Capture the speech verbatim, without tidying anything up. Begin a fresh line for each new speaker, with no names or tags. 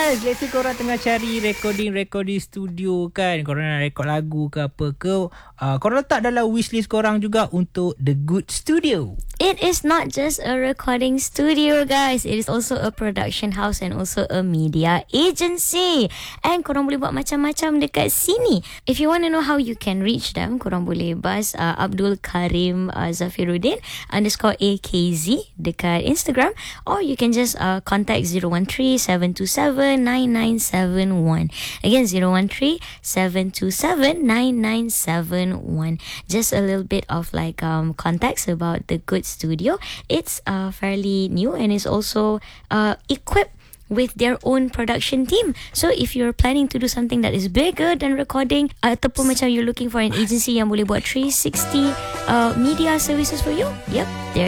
guys, let's say korang tengah cari recording-recording studio kan, korang nak record lagu ke apa ke, uh, korang letak dalam wishlist korang juga untuk The Good Studio.
It is not just a recording studio, guys. It is also a production house and also a media agency. And korang boleh buat macam-macam dekat sini. If you want to know how you can reach them, korang boleh bas uh, Abdul Karim uh, Zafiruddin underscore A K Z dekat Instagram, or you can just uh, contact zero one three, seven two seven, nine nine seven one. Again, zero one three, seven two seven, nine nine seven one. Just a little bit of like um context about the Good Studio. It's uh, fairly new and is also uh, equipped with their own production team. So if you're planning to do something that is bigger than recording, ataupun macam you're looking for an agency yang boleh buat three sixty uh, media services for you, yep, there